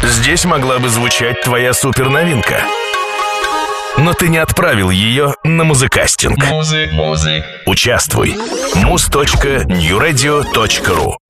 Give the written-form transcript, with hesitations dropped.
Здесь могла бы звучать твоя суперновинка. Но ты не отправил ее на музыкастинг. Участвуй. muz.newradio.ru